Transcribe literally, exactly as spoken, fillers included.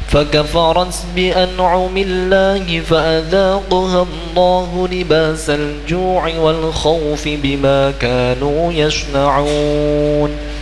فكفرت بأنعم الله فأذاقها الله لباس الجوع والخوف بما كانوا يصنعون.